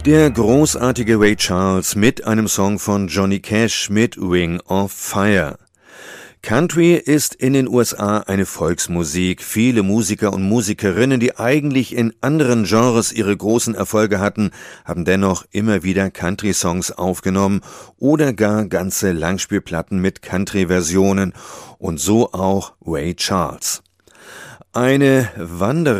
Der großartige Ray Charles mit einem Song von Johnny Cash mit Ring of Fire. Country ist in den USA eine Volksmusik. Viele Musiker und Musikerinnen, die eigentlich in anderen Genres ihre großen Erfolge hatten, haben dennoch immer wieder Country-Songs aufgenommen oder gar ganze Langspielplatten mit Country-Versionen und so auch Ray Charles. Eine Wanderin